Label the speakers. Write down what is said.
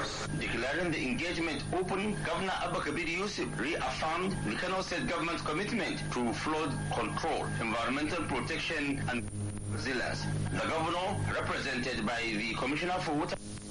Speaker 1: stakeholders.
Speaker 2: Declaring the engagement open, Governor Abba Kabir Yusuf reaffirmed the Kano State government's commitment to flood control, environmental protection and resilience. The governor, represented by the Commissioner for Water